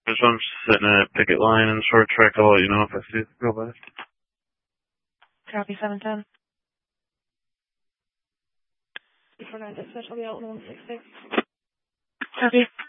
Just I'm sitting at picket line and short track. I'll let you know if I see it go by. Copy 710. 49 dispatch, I'll be out in 166. Copy.